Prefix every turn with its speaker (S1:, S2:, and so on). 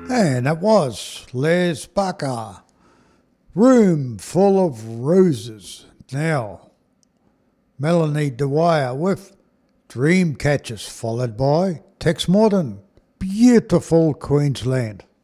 S1: And it was Les Barker, Room Full of Roses. Now, Melanie Dwyer with Dreamcatchers, followed by Tex Modern, Beautiful Queensland.